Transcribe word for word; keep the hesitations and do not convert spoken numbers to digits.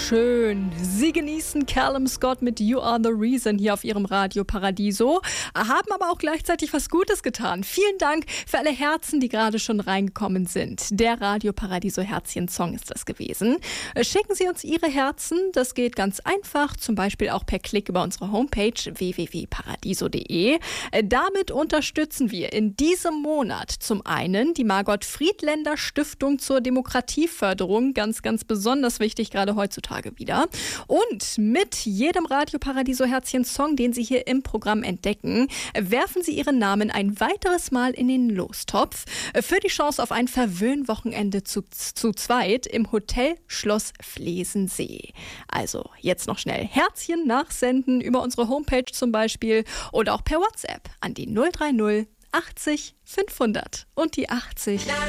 schön. Sie genießen Callum Scott mit You Are The Reason hier auf ihrem Radio Paradiso, haben aber auch gleichzeitig was Gutes getan. Vielen Dank für alle Herzen, die gerade schon reingekommen sind. Der Radio Paradiso Herzchen-Song ist das gewesen. Schicken Sie uns Ihre Herzen, das geht ganz einfach, zum Beispiel auch per Klick über unsere Homepage w w w punkt paradiso punkt d e. Damit unterstützen wir in diesem Monat zum einen die Margot Friedländer Stiftung zur Demokratieförderung, ganz, ganz besonders wichtig, gerade heutzutage wieder. Und mit jedem Radio Paradiso Herzchen-Song, den Sie hier im Programm entdecken, werfen Sie Ihren Namen ein weiteres Mal in den Lostopf für die Chance auf ein Verwöhnwochenende zu, zu zweit im Hotel Schloss Flesensee. Also jetzt noch schnell Herzchen nachsenden über unsere Homepage zum Beispiel oder auch per WhatsApp an die null drei null achtzig fünfhundert und die achtzig